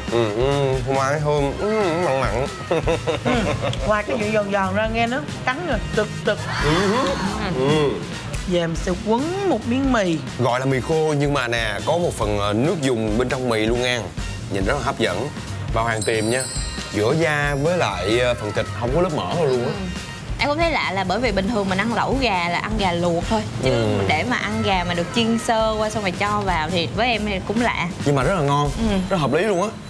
Hoa hương mặn mặn. Ngoài cái vị giòn giòn ra nghe nó cắn rồi tực tực. Về mình sẽ quấn một miếng mì. Gọi là mì khô nhưng mà nè, có một phần nước dùng bên trong mì luôn nha. Nhìn rất là hấp dẫn. Vào hàng tìm nha, giữa da với lại phần thịt không có lớp mỡ đâu luôn á. Em cũng thấy lạ là bởi vì bình thường mình ăn lẩu gà là ăn gà luộc thôi, chứ để mà ăn gà mà được chiên sơ qua xong rồi cho vào thì với em thì cũng lạ. Nhưng mà rất là ngon, rất hợp lý luôn á.